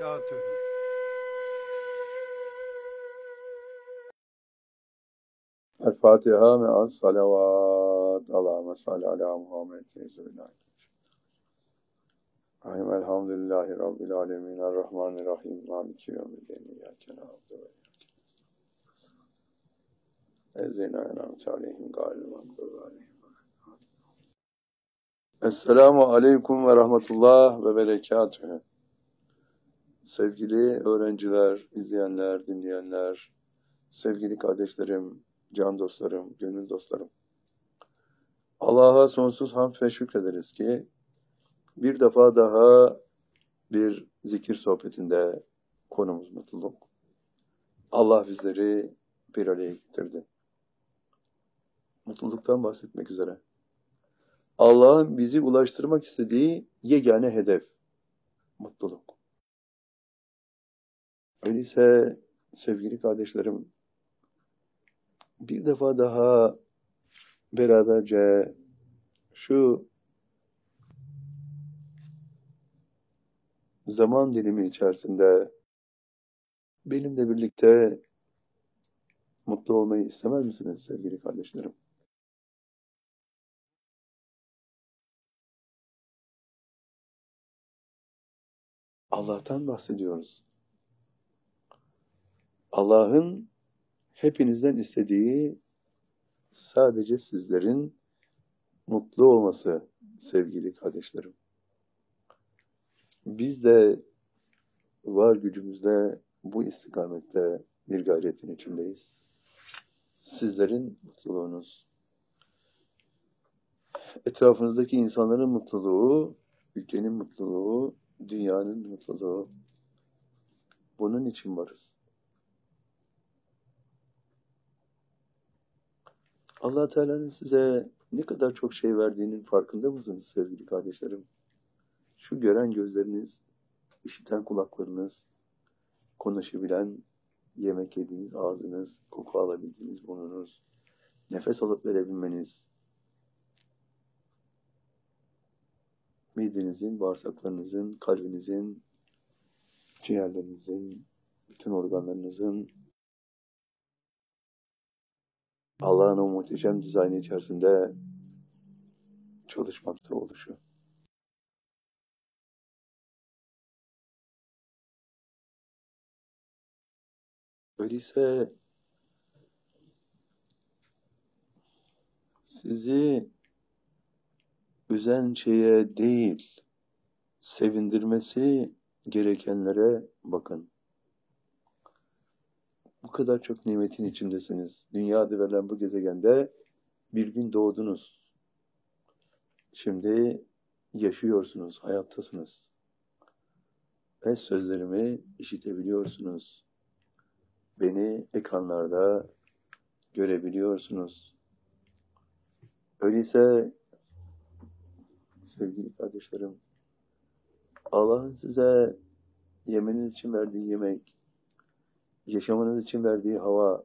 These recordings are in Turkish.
وبركاته. الفاتحة مع الصلوات. اللهم صل على محمد الحمد لله رب العالمين الرحمن الرحيم مالك يوم الدين إياك نعبد وإياك نستعين الذين أنعمت عليهم غير المغضوب عليهم. Esselamu Aleyküm ve Rahmetullah ve Berekatühü. Sevgili öğrenciler, izleyenler, dinleyenler, sevgili kardeşlerim, can dostlarım, gönül dostlarım. Allah'a sonsuz hamd ve şükrederiz ki bir defa daha bir zikir sohbetinde konumuz mutluluk. Allah bizleri bir araya getirdi. Mutluluktan bahsetmek üzere. Allah'ın bizi ulaştırmak istediği yegane hedef, mutluluk. Öyleyse sevgili kardeşlerim, bir defa daha beraberce şu zaman dilimi içerisinde benimle birlikte mutlu olmayı istemez misiniz sevgili kardeşlerim? Allah'tan bahsediyoruz. Allah'ın hepinizden istediği sadece sizlerin mutlu olması sevgili kardeşlerim. Biz de var gücümüzle bu istikamette bir gayretin içindeyiz. Sizlerin mutluluğunuz, etrafınızdaki insanların mutluluğu, ülkenin mutluluğu, dünyanın mutluluğu. Bunun için varız. Allah Teala'nın size ne kadar çok şey verdiğinin farkında mısınız sevgili kardeşlerim? Şu gören gözleriniz, işiten kulaklarınız, konuşabilen, yemek yediğiniz ağzınız, koku alabildiğiniz burnunuz, nefes alıp verebilmeniz, midenizin, bağırsaklarınızın, kalbinizin, ciğerlerinizin, bütün organlarınızın Allah'ın o muhteşem dizaynı içerisinde çalışmakta oluşu. Öyleyse sizi üzen şeye değil, sevindirmesi gerekenlere bakın. Bu kadar çok nimetin içindesiniz. Dünya adı verilen bu gezegende bir gün doğdunuz. Şimdi yaşıyorsunuz, hayattasınız. Ve sözlerimi işitebiliyorsunuz. Beni ekranlarda görebiliyorsunuz. Öyleyse sevgili kardeşlerim, Allah'ın size yemeniz için verdiği yemek, yaşamanız için verdiği hava,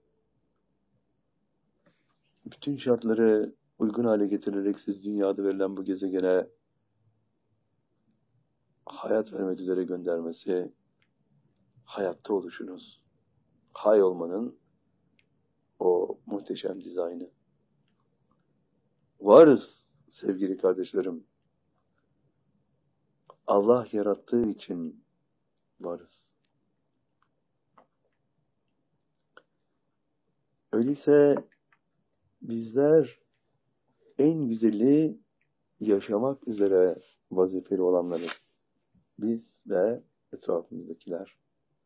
bütün şartları uygun hale getirerek siz dünyada verilen bu gezegene hayat vermek üzere göndermesi, hayatta oluşunuz, hay olmanın o muhteşem dizaynı. Varız sevgili kardeşlerim. Allah yarattığı için varız. Öyleyse bizler en güzeli yaşamak üzere vazifeli olanlarız. Biz ve etrafımızdakiler.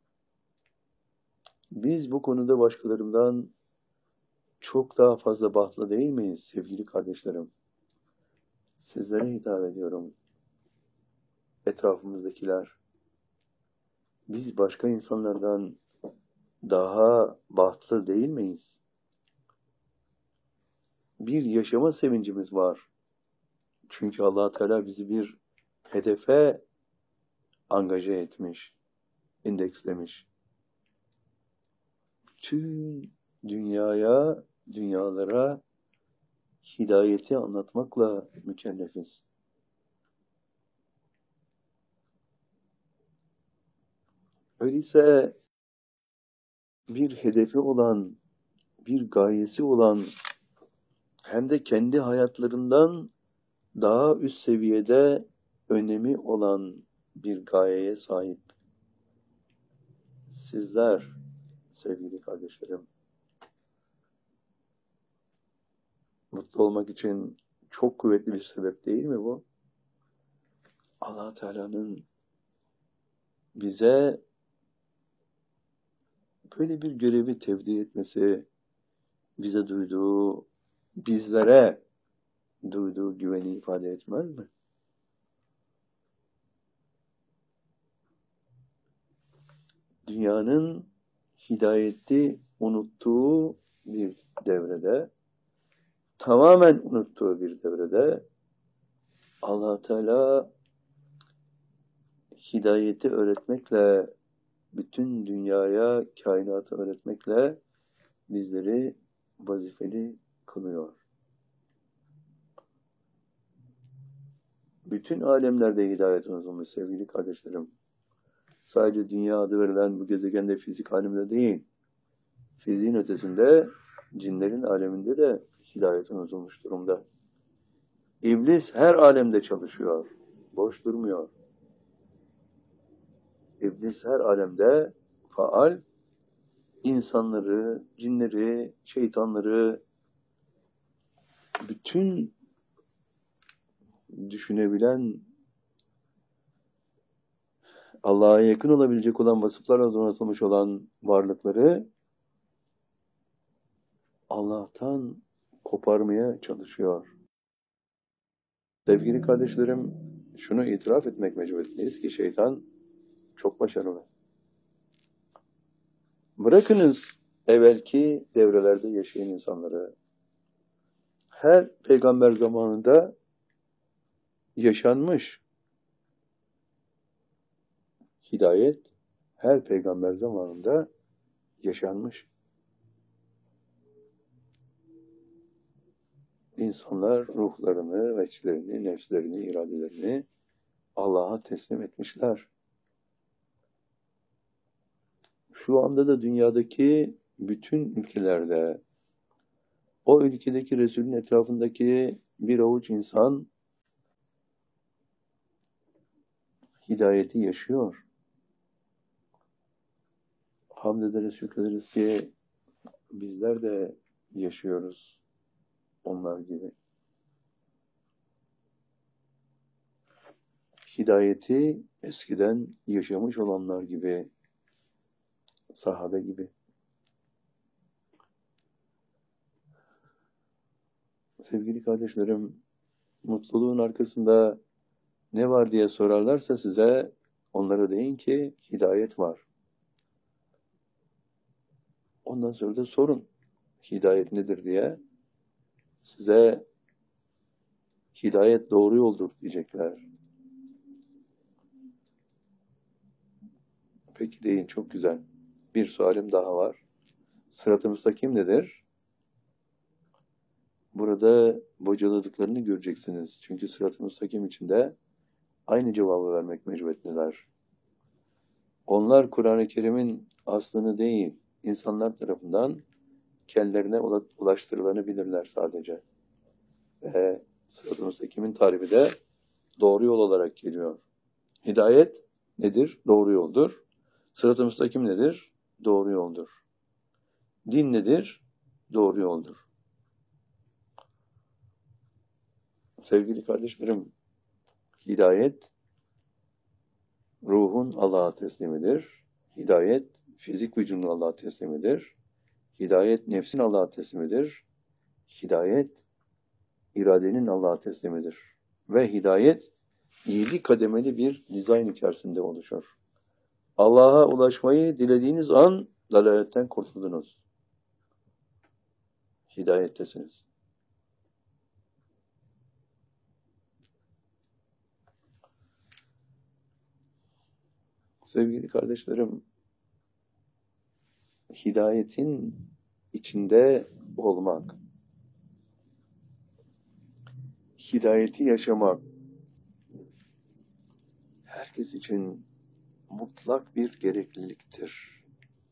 Biz bu konuda başkalarından çok daha fazla bahtlı değil miyiz sevgili kardeşlerim? Sizlere hitap ediyorum. Etrafımızdakiler. Biz başka insanlardan daha bahtlı değil miyiz? Bir yaşama sevincimiz var. Çünkü Allah Teala bizi bir hedefe angaje etmiş, indekslemiş. Bütün dünyaya, dünyalara hidayeti anlatmakla mükellefiz. Öyleyse bir hedefi olan, bir gayesi olan, hem de kendi hayatlarından daha üst seviyede önemi olan bir gayeye sahip sizler sevgili kardeşlerim. Mutlu olmak için çok kuvvetli bir sebep değil mi bu? Allah Teala'nın bize böyle bir görevi tevdi etmesi, bize duyduğu, bizlere duyduğu güveni ifade etmez mi? Dünyanın hidayeti unuttuğu bir devrede, tamamen unuttuğu bir devrede Allah Teala hidayeti öğretmekle, bütün dünyaya, kainatı öğretmekle bizleri vazifeli kılıyor. Bütün alemlerde hidayet unutulmuş sevgili kardeşlerim. Sadece dünya adı verilen bu gezegende, fizik aleminde değil, fiziğin ötesinde, cinlerin aleminde de hidayet unutulmuş durumda. İblis her alemde çalışıyor, boş durmuyor. İblis her alemde faal, insanları, cinleri, şeytanları, bütün düşünebilen, Allah'a yakın olabilecek olan, vasıflarla donatılmış olan varlıkları Allah'tan koparmaya çalışıyor. Sevgili kardeşlerim, şunu itiraf etmek mecburiyetindeyiz ki şeytan çok başarılı. Bırakınız evvelki devrelerde yaşayan insanları. Her peygamber zamanında yaşanmış. Hidayet her peygamber zamanında yaşanmış. İnsanlar ruhlarını, veçlerini, nefslerini, iradelerini Allah'a teslim etmişler. Şu anda da dünyadaki bütün ülkelerde o ülkedeki Resul'ün etrafındaki bir avuç insan hidayeti yaşıyor. Hamd ederiz, şükrederiz ki bizler de yaşıyoruz onlar gibi. Hidayeti eskiden yaşamış olanlar gibi, sahabe gibi. Sevgili kardeşlerim, mutluluğun arkasında ne var diye sorarlarsa size, onlara deyin ki hidayet var. Ondan sonra da sorun, hidayet nedir diye. Size hidayet doğru yoldur diyecekler. Peki deyin, çok güzel. Bir sualim daha var. Sırat-ı müstakim nedir? Burada bocaladıklarını göreceksiniz. Çünkü sırat-ı müstakim içinde aynı cevabı vermek mecburiyetindeler. Onlar Kur'an-ı Kerim'in aslını değil, insanlar tarafından kendilerine ulaştırılanı bilirler sadece. Ve sırat-ı müstakimin tarifi de doğru yol olarak geliyor. Hidayet nedir? Doğru yoldur. Sırat-ı müstakim nedir? Doğru yoldur. Din nedir? Doğru yoldur. Sevgili kardeşlerim, hidayet ruhun Allah'a teslimidir. Hidayet fizik vücudun Allah'a teslimidir. Hidayet nefsin Allah'a teslimidir. Hidayet iradenin Allah'a teslimidir. Ve hidayet 7 kademeli bir dizayn içerisinde oluşur. Allah'a ulaşmayı dilediğiniz an dalaletten kurtuldunuz. Hidayettesiniz. Sevgili kardeşlerim, hidayetin içinde olmak, hidayeti yaşamak herkes için mutlak bir gerekliliktir.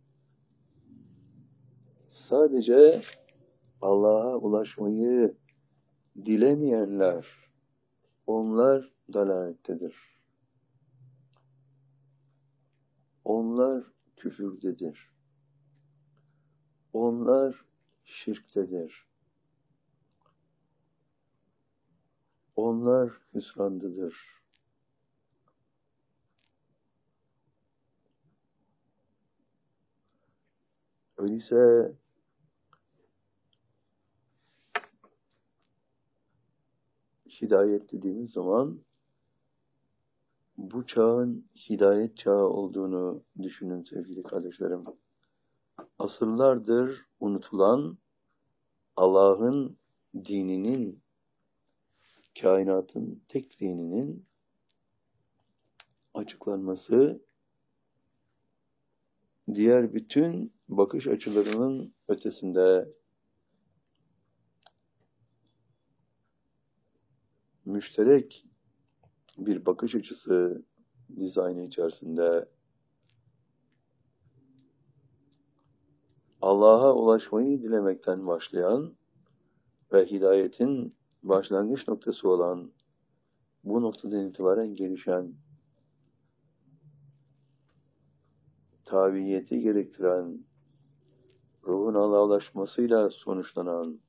Sadece Allah'a ulaşmayı dilemeyenler, onlar dalalettedir. Onlar küfürdedir. Onlar şirktedir. Onlar hüsrandadır. Öyleyse hidayet dediğimiz zaman bu çağın hidayet çağı olduğunu düşünün sevgili kardeşlerim. Asırlardır unutulan Allah'ın dininin, kainatın tek dininin açıklanması, diğer bütün bakış açılarının ötesinde müşterek bir bakış açısı dizaynı içerisinde Allah'a ulaşmayı dilemekten başlayan ve hidayetin başlangıç noktası olan bu noktadan itibaren gelişen, tabiyeti gerektiren, ruhun Allah'a ulaşmasıyla sonuçlanan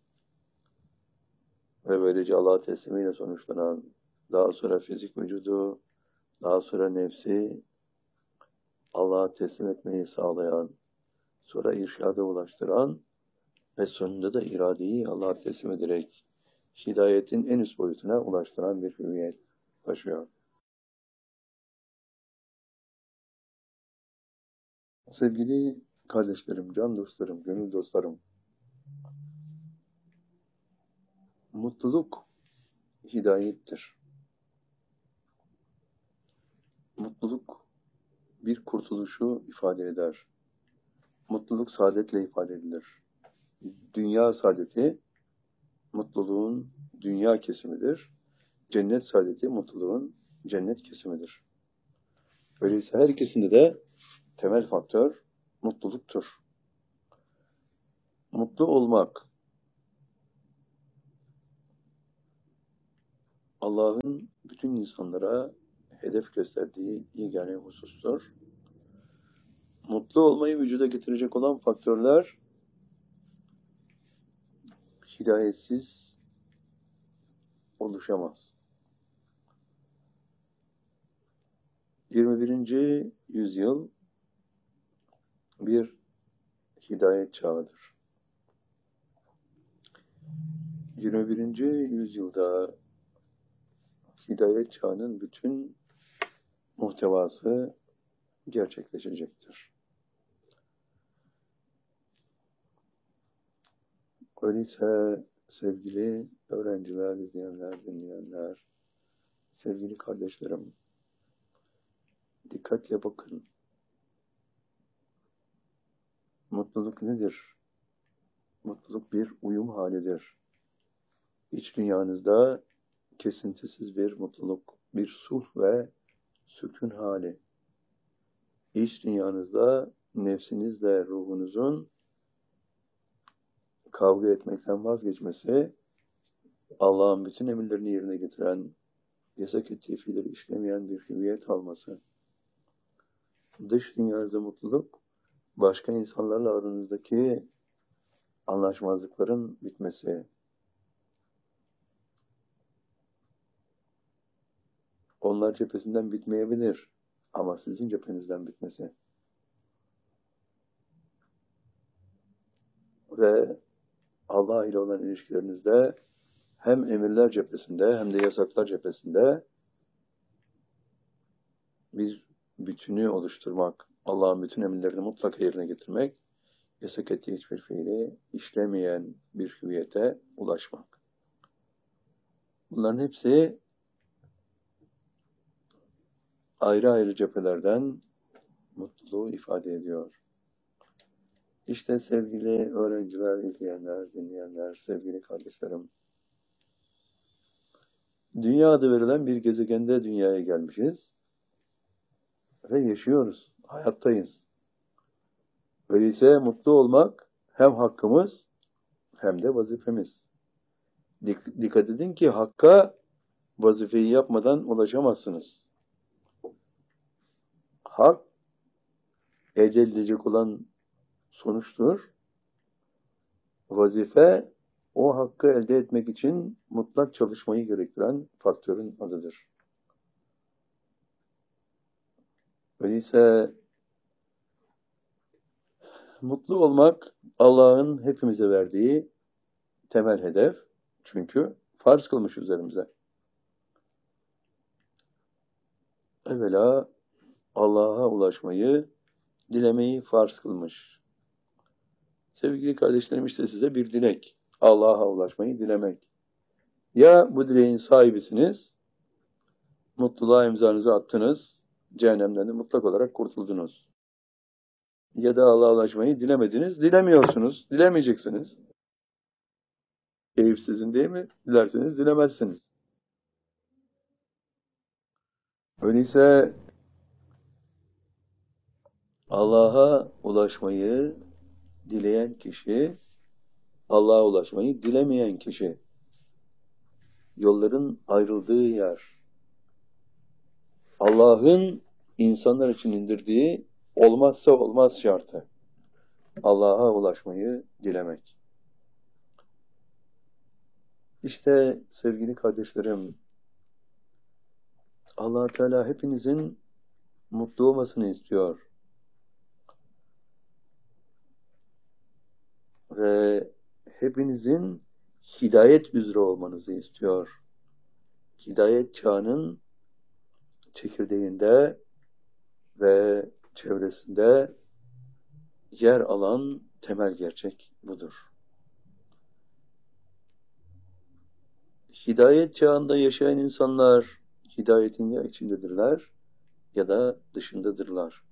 ve böylece Allah'a teslimiyle sonuçlanan, daha sonra fizik vücudu, daha sonra nefsi Allah'a teslim etmeyi sağlayan, sonra irşada ulaştıran ve sonunda da iradeyi Allah'a teslim ederek hidayetin en üst boyutuna ulaştıran bir hüviyet taşıyor. Sevgili kardeşlerim, can dostlarım, gönül dostlarım, mutluluk hidayettir. Mutluluk bir kurtuluşu ifade eder. Mutluluk saadetle ifade edilir. Dünya saadeti mutluluğun dünya kesimidir. Cennet saadeti mutluluğun cennet kesimidir. Öyleyse her ikisinde de temel faktör mutluluktur. Mutlu olmak Allah'ın bütün insanlara hedef gösterdiği yegane husustur. Mutlu olmayı vücuda getirecek olan faktörler hidayetsiz oluşamaz. 21. yüzyıl bir hidayet çağıdır. 21. yüzyılda hidayet çağının bütün muhtevası gerçekleşecektir. Öyleyse sevgili öğrenciler, izleyenler, dinleyenler, sevgili kardeşlerim, dikkatle bakın. Mutluluk nedir? Mutluluk bir uyum halidir. İç dünyanızda kesintisiz bir mutluluk, bir sulh ve sükun hali. İç dünyanızda nefsinizle ruhunuzun kavga etmekten vazgeçmesi, Allah'ın bütün emirlerini yerine getiren, yasak ettiği fiilleri işlemeyen bir hüviyet alması. Dış dünyanızda mutluluk, başka insanlarla aranızdaki anlaşmazlıkların bitmesi. Onlar cephesinden bitmeyebilir ama sizin cephenizden bitmesi. Ve Allah ile olan ilişkilerinizde hem emirler cephesinde hem de yasaklar cephesinde bir bütünü oluşturmak, Allah'ın bütün emirlerini mutlaka yerine getirmek, yasak ettiği hiçbir fiili işlemeyen bir hüviyete ulaşmak. Bunların hepsi ayrı ayrı cephelerden mutluluğu ifade ediyor. İşte sevgili öğrenciler, izleyenler, dinleyenler, sevgili kardeşlerim, dünya adı verilen bir gezegende dünyaya gelmişiz. ve yaşıyoruz. Hayattayız. Öyleyse mutlu olmak hem hakkımız hem de vazifemiz. Dikkat edin ki hakka vazifeyi yapmadan ulaşamazsınız. Hak elde edilecek olan sonuçtur. Vazife o hakkı elde etmek için mutlak çalışmayı gerektiren faktörün adıdır. Öyleyse mutlu olmak Allah'ın hepimize verdiği temel hedef. Çünkü farz kılmış üzerimize. Evvela Allah'a ulaşmayı, dilemeyi farz kılmış. Sevgili kardeşlerim, işte size bir dilek. Allah'a ulaşmayı dilemek. Ya bu dileğin sahibisiniz, mutluluğa imzanızı attınız, cehennemden de mutlak olarak kurtuldunuz. Ya da Allah'a ulaşmayı dilemediniz, dilemiyorsunuz, dilemeyeceksiniz. Keyif sizin değil mi? Dilerseniz dilemezsiniz. Öyleyse Allah'a ulaşmayı dileyen kişi, Allah'a ulaşmayı dilemeyen kişi. Yolların ayrıldığı yer. Allah'ın insanlar için indirdiği olmazsa olmaz şartı. Allah'a ulaşmayı dilemek. İşte sevgili kardeşlerim, Allah Teala hepinizin mutlu olmasını istiyor. Ve hepinizin hidayet üzere olmanızı istiyor. Hidayet çağının çekirdeğinde ve çevresinde yer alan temel gerçek budur. Hidayet çağında yaşayan insanlar hidayetin ya içindedirler ya da dışındadırlar.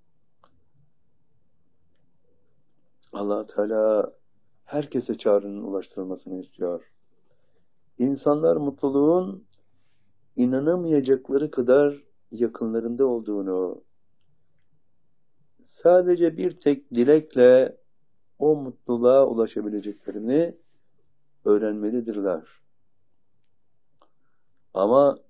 Allah Teala herkese çağrının ulaştırılmasını istiyor. İnsanlar mutluluğun inanamayacakları kadar yakınlarında olduğunu, sadece bir tek dilekle o mutluluğa ulaşabileceklerini öğrenmelidirler. Ama